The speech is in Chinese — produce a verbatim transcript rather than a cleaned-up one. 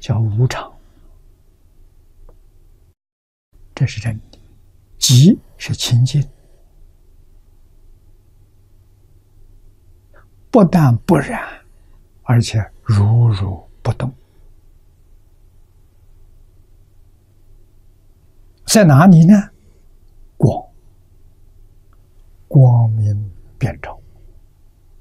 叫无常，这是真的。寂是清净，不但不染，而且如如不动。在哪里呢？光，光明遍照。